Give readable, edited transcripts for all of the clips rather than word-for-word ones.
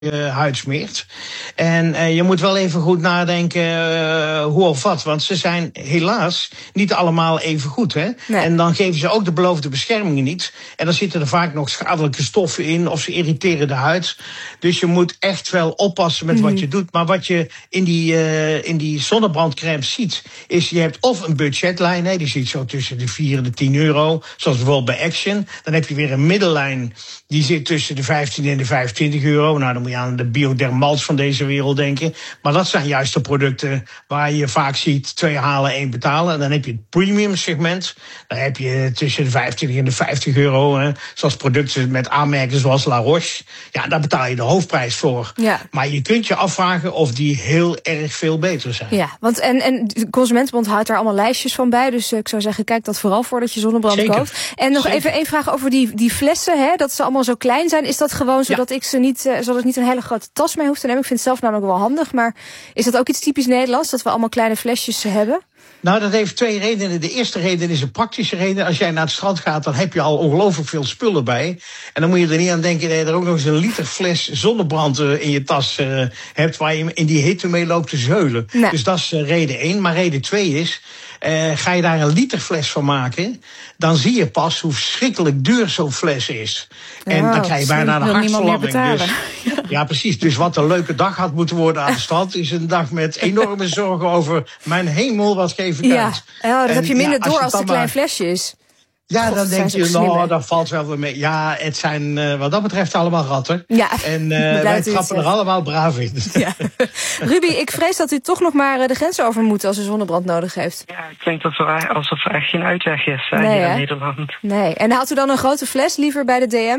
huid smeert. En je moet wel even goed nadenken hoe of wat. Want ze zijn helaas niet allemaal even goed. Hè? Nee. En dan geven ze ook de beloofde beschermingen niet. En dan zitten er vaak nog schadelijke stoffen in. Of ze irriteren de huid. Dus je moet echt wel oppassen met wat je doet. Maar wat je in die zonnebrandcrème ziet, is je hebt of een budgetlijn. Hè, die zit zo tussen de 4 en de 10 euro. Zoals bijvoorbeeld bij Action. Dan heb je weer een middellijn. Die zit tussen de 15 en de 25 euro. Nou, dan moet je aan de Biodermals van deze wereld denken. Maar dat zijn juist de producten waar je vaak ziet 2 halen, 1 betalen. En dan heb je het premium segment. Dan heb je tussen de 25 en de 50 euro. Hè, zoals producten met aanmerken zoals La Roche. Ja, daar betaal je de hoofdprijs voor. Ja. Maar je kunt je afvragen of die heel erg veel beter zijn. Ja, want en de Consumentenbond houdt daar allemaal lijstjes van bij. Dus ik zou zeggen, kijk dat vooral voordat je zonnebrand koopt. En nog even één vraag over die flessen. Hè, dat ze allemaal zo klein zijn. Is dat gewoon zodat ik ze niet, zodat ik niet een hele grote tas mee hoef te nemen? Ik vind het zelf namelijk wel handig. Maar is dat ook iets typisch Nederlands? Dat we allemaal kleine flesjes hebben? Nou, dat heeft 2 redenen. De eerste reden is een praktische reden. Als jij naar het strand gaat, dan heb je al ongelooflijk veel spullen bij. En dan moet je er niet aan denken dat je er ook nog eens een liter fles zonnebrand in je tas hebt, waar je in die hitte mee loopt te zeulen. Nee. Dus dat is reden 1. Maar reden 2 is, ga je daar een literfles van maken, dan zie je pas hoe verschrikkelijk duur zo'n fles is. En dan krijg je bijna een hartverlamming. Dus, ja, precies. Dus wat een leuke dag had moeten worden aan de strand, is een dag met enorme zorgen over mijn hemel, wat geef ik uit. Ja, dat heb je minder door als het een klein flesje is. Ja, dan denk je, nou, dat valt wel weer mee. Ja, het zijn wat dat betreft allemaal ratten. Ja, en wij trappen er allemaal braaf in. Ja. Ruby, ik vrees dat u toch nog maar de grens over moet als u zonnebrand nodig heeft. Ja, ik denk dat alsof er echt geen uitweg is hier in Nederland. Nee, en haalt u dan een grote fles liever bij de DM?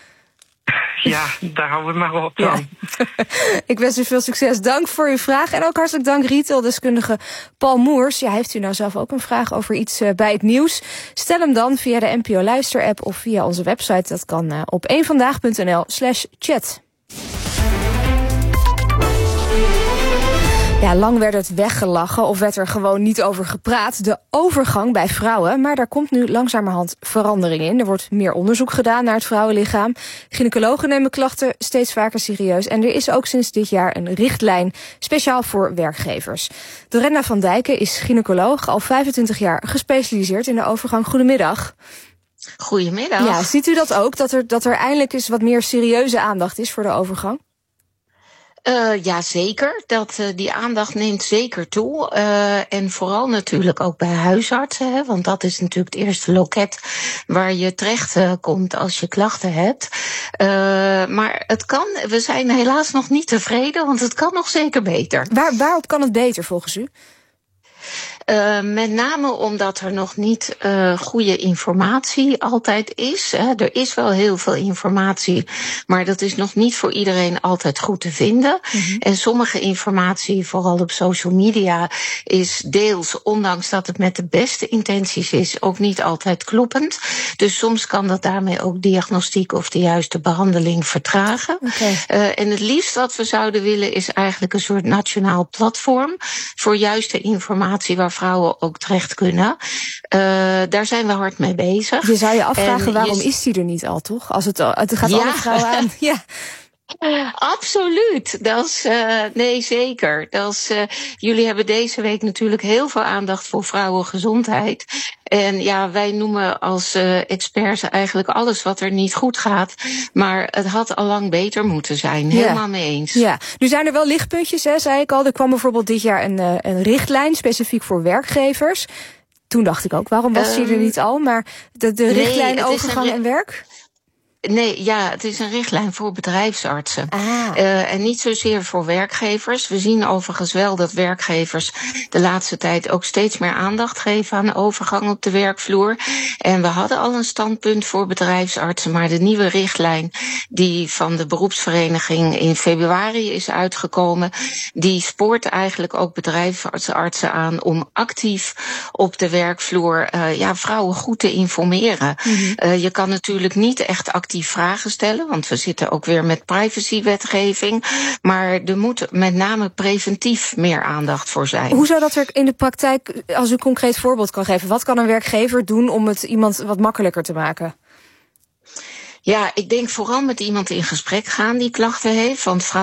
Ja, daar houden we maar op dan. Ja. Ik wens u veel succes. Dank voor uw vraag. En ook hartelijk dank retaildeskundige Paul Moers. Ja, heeft u nou zelf ook een vraag over iets bij het nieuws? Stel hem dan via de NPO Luister-app of via onze website. Dat kan op eenvandaag.nl/chat. Ja, lang werd het weggelachen of werd er gewoon niet over gepraat. De overgang bij vrouwen, maar daar komt nu langzamerhand verandering in. Er wordt meer onderzoek gedaan naar het vrouwenlichaam. Gynaecologen nemen klachten steeds vaker serieus. En er is ook sinds dit jaar een richtlijn speciaal voor werkgevers. Dorenda van Dijken is gynaecoloog, al 25 jaar gespecialiseerd in de overgang. Goedemiddag. Goedemiddag. Ja, ziet u dat ook, dat er eindelijk eens wat meer serieuze aandacht is voor de overgang? Ja, zeker. Die aandacht neemt zeker toe. En vooral natuurlijk ook bij huisartsen. Hè, want dat is natuurlijk het eerste loket waar je terecht komt als je klachten hebt. Maar het kan, we zijn helaas nog niet tevreden, want het kan nog zeker beter. Waarop kan het beter volgens u? Met name omdat er nog niet goede informatie altijd is. Er is wel heel veel informatie, maar dat is nog niet voor iedereen altijd goed te vinden. Mm-hmm. En sommige informatie, vooral op social media, is deels, ondanks dat het met de beste intenties is, ook niet altijd kloppend. Dus soms kan dat daarmee ook diagnostiek of de juiste behandeling vertragen. Okay. En het liefst wat we zouden willen is eigenlijk een soort nationaal platform voor juiste informatie waar vrouwen ook terecht kunnen. Daar zijn we hard mee bezig. Je zou je afvragen, waarom is die er niet al, toch? Als het gaat alle vrouwen aan. Ja. Absoluut. Nee, zeker. Jullie hebben deze week natuurlijk heel veel aandacht voor vrouwengezondheid. En ja, wij noemen als experts eigenlijk alles wat er niet goed gaat. Maar het had al lang beter moeten zijn. Helemaal mee eens. Ja, nu zijn er wel lichtpuntjes, hè, zei ik al. Er kwam bijvoorbeeld dit jaar een richtlijn specifiek voor werkgevers. Toen dacht ik ook, waarom was die er niet al? Maar de richtlijn overgang en werk? Nee, ja, het is een richtlijn voor bedrijfsartsen. En niet zozeer voor werkgevers. We zien overigens wel dat werkgevers de laatste tijd ook steeds meer aandacht geven aan de overgang op de werkvloer. En we hadden al een standpunt voor bedrijfsartsen, maar de nieuwe richtlijn die van de beroepsvereniging in februari is uitgekomen, die spoort eigenlijk ook bedrijfsartsen aan om actief op de werkvloer vrouwen goed te informeren. Mm-hmm. Je kan natuurlijk niet echt actief vragen stellen, want we zitten ook weer met privacywetgeving. Maar er moet met name preventief meer aandacht voor zijn. Hoe zou dat er in de praktijk, als u een concreet voorbeeld kan geven, wat kan een werkgever doen om het iemand wat makkelijker te maken? Ja, ik denk vooral met iemand in gesprek gaan die klachten heeft. Want